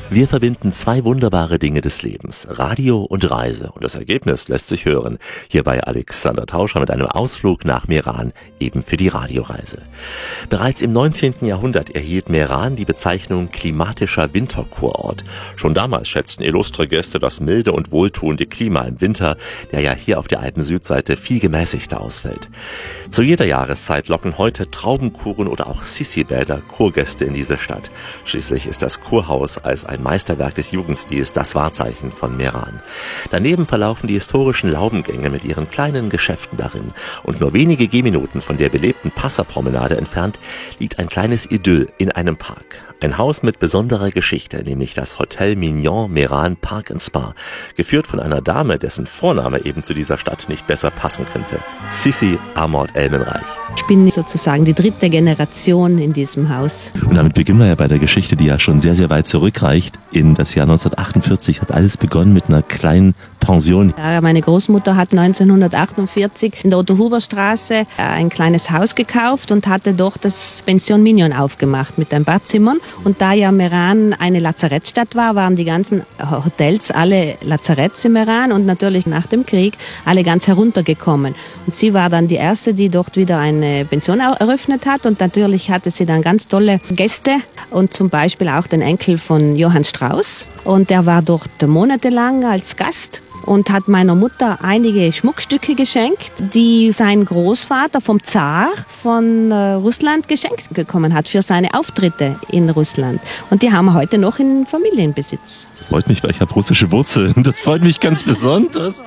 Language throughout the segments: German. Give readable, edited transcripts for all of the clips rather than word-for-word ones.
Wir verbinden zwei wunderbare Dinge des Lebens, Radio und Reise. Und das Ergebnis lässt sich hören. Hier bei Alexander Tauscher mit einem Ausflug nach Meran, eben für die Radioreise. Bereits im 19. Jahrhundert erhielt Meran die Bezeichnung klimatischer Winterkurort. Schon damals schätzten illustre Gäste das milde und wohltuende Klima im Winter, der ja hier auf der Alpen-Südseite viel gemäßigter ausfällt. Zu jeder Jahreszeit locken heute Traubenkuren oder auch Sissi-Bäder Kurgäste in diese Stadt. Schließlich ist das Kurhaus als ein Meisterwerk des Jugendstils das Wahrzeichen von Meran. Daneben verlaufen die historischen Laubengänge mit ihren kleinen Geschäften darin. Und nur wenige Gehminuten von der belebten Passerpromenade entfernt liegt ein kleines Idyll in einem Park. Ein Haus mit besonderer Geschichte, nämlich das Hotel Mignon Meran Park & Spa, geführt von einer Dame, dessen Vorname eben zu dieser Stadt nicht besser passen könnte. Sissi Amort-Elmenreich. Ich bin sozusagen die dritte Generation in diesem Haus. Und damit beginnen wir ja bei der Geschichte, die ja schon sehr, sehr weit zurückreicht. In das Jahr 1948 hat alles begonnen mit einer kleinen Pension. Ja, meine Großmutter hat 1948 in der Otto-Huber-Straße ein kleines Haus gekauft und hatte dort das Pension Mignon aufgemacht mit ein paar Zimmern. Und da ja Meran eine Lazarettstadt war, waren die ganzen Hotels alle Lazaretts in Meran und natürlich nach dem Krieg alle ganz heruntergekommen. Und sie war dann die erste, die dort wieder eine Pension eröffnet hat. Und natürlich hatte sie dann ganz tolle Gäste und zum Beispiel auch den Enkel von Johann Strauss. Und der war dort monatelang als Gast und hat meiner Mutter einige Schmuckstücke geschenkt, die sein Großvater vom Zar von Russland geschenkt bekommen hat für seine Auftritte in Russland. Und die haben wir heute noch in Familienbesitz. Das freut mich, weil ich habe russische Wurzeln. Das freut mich ganz besonders.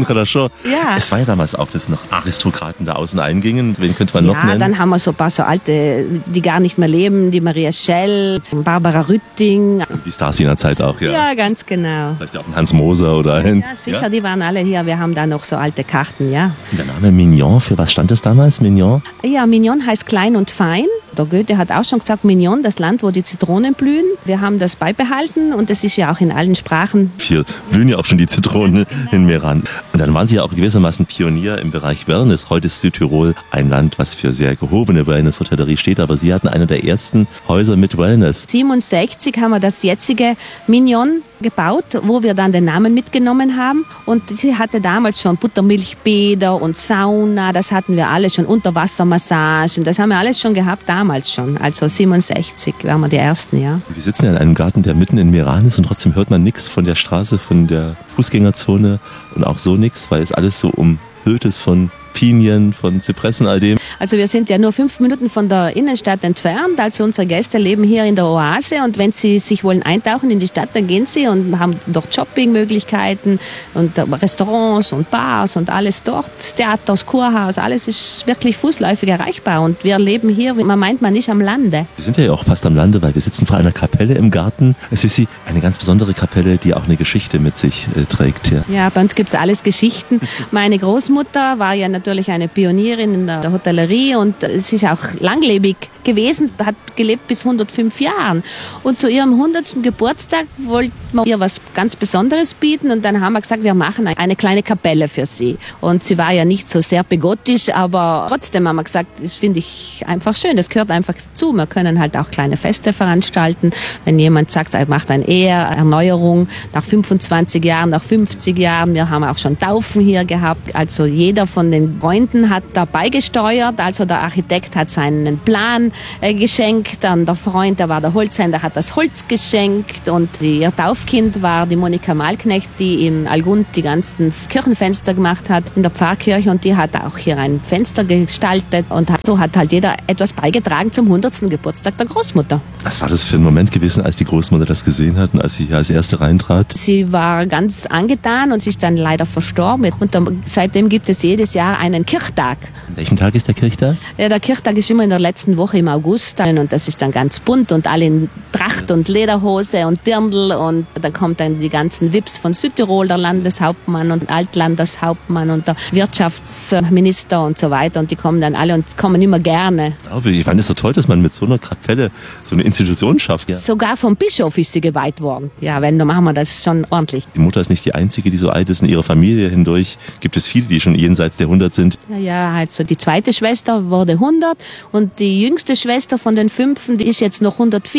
Ja. Es war ja damals auch, dass noch Aristokraten da außen eingingen. Wen könnte man noch nennen? Ja, dann haben wir so ein paar so alte, die gar nicht mehr leben. Die Maria Schell, Barbara Rütting. Also die Stars jener Zeit auch, ja. Ja, ganz genau. Vielleicht auch ein Hans Moser oder ein... Ja, sicher, die waren alle hier. Wir haben da noch so alte Karten, ja. Und der Name Mignon, für was stand das damals, Mignon? Ja, Mignon heißt klein und fein. Der Goethe hat auch schon gesagt, Mignon, das Land, wo die Zitronen blühen. Wir haben das beibehalten und das ist ja auch in allen Sprachen. Hier blühen ja auch schon die Zitronen in Meran. Und dann waren Sie ja auch gewissermaßen Pionier im Bereich Wellness. Heute ist Südtirol ein Land, was für sehr gehobene Wellness-Hotellerie steht, aber Sie hatten einer der ersten Häuser mit Wellness. 1967 haben wir das jetzige Mignon gebaut, wo wir dann den Namen mitgenommen haben. Und sie hatte damals schon Buttermilchbäder und Sauna, das hatten wir alle schon, Unterwassermassagen, das haben wir alles schon gehabt damals schon. Also 67 waren wir die Ersten, ja. Wir sitzen ja in einem Garten, der mitten in Meran ist und trotzdem hört man nichts von der Straße, von der Fußgängerzone und auch so nichts, weil es alles so umhüllt ist von Pinien, von Zypressen, all dem. Also wir sind ja nur 5 Minuten von der Innenstadt entfernt. Also unsere Gäste leben hier in der Oase und wenn sie sich wollen eintauchen in die Stadt, dann gehen sie und haben dort Shoppingmöglichkeiten und Restaurants und Bars und alles dort. Theater, das Kurhaus, alles ist wirklich fußläufig erreichbar und wir leben hier, man meint man nicht am Lande. Wir sind ja auch fast am Lande, weil wir sitzen vor einer Kapelle im Garten. Es ist eine ganz besondere Kapelle, die auch eine Geschichte mit sich trägt. Ja, bei uns gibt es alles Geschichten. Meine Großmutter war ja natürlich eine Pionierin in der Hotellerie und sie ist auch langlebig gewesen, hat gelebt bis 105 Jahren. Und zu ihrem 100. Geburtstag wollten wir ihr was ganz Besonderes bieten und dann haben wir gesagt, wir machen eine kleine Kapelle für sie. Und sie war ja nicht so sehr bigottisch, aber trotzdem haben wir gesagt, das finde ich einfach schön, das gehört einfach dazu. Wir können halt auch kleine Feste veranstalten. Wenn jemand sagt, er macht eine Eheerneuerung nach 25 Jahren, nach 50 Jahren, wir haben auch schon Taufen hier gehabt. Also jeder von den Freunden hat dabei gesteuert, also der Architekt hat seinen Plan geschenkt, dann der Freund, der war der Holzhändler, hat das Holz geschenkt und ihr Taufkind war die Monika Malknecht, die in Algund die ganzen Kirchenfenster gemacht hat in der Pfarrkirche und die hat auch hier ein Fenster gestaltet und so hat halt jeder etwas beigetragen zum 100. Geburtstag der Großmutter. Was war das für ein Moment gewesen, als die Großmutter das gesehen hat und als sie hier als Erste reintrat? Sie war ganz angetan und sie ist dann leider verstorben und seitdem gibt es jedes Jahr einen Kirchtag. An welchem Tag ist der Kirchtag? Ja, der Kirchtag ist immer in der letzten Woche im August und das ist dann ganz bunt und alle in Tracht und Lederhose und Dirndl und da kommt dann die ganzen Wips von Südtirol, der Landeshauptmann und Altlandeshauptmann und der Wirtschaftsminister und so weiter und die kommen dann alle und kommen immer gerne. Ich fand es so toll, dass man mit so einer Kapelle so eine Institution schafft. Ja. Sogar vom Bischof ist sie geweiht worden. Ja, dann machen wir das schon ordentlich. Die Mutter ist nicht die Einzige, die so alt ist. In ihrer Familie hindurch gibt es viele, die schon jenseits der 100 sind. Ja, also die zweite Schwester wurde 100 und die jüngste Schwester von den 5, die ist jetzt noch 104, die ist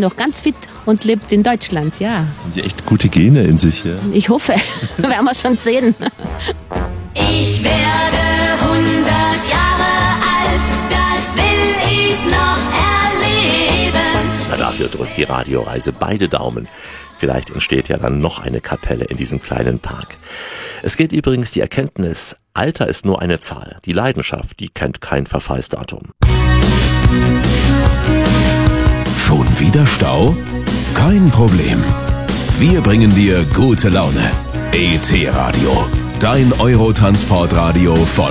noch ganz fit und lebt in Deutschland, ja. Haben Sie echt gute Gene in sich, ja? Ich hoffe, werden wir schon sehen. Ich werde 100 Jahre alt, das will ich noch erleben. Na, dafür drückt die Radioreise beide Daumen. Vielleicht entsteht ja dann noch eine Kapelle in diesem kleinen Park. Es geht übrigens die Erkenntnis, Alter ist nur eine Zahl. Die Leidenschaft, die kennt kein Verfallsdatum. Schon wieder Stau? Kein Problem. Wir bringen dir gute Laune. ET Radio, dein Eurotransportradio von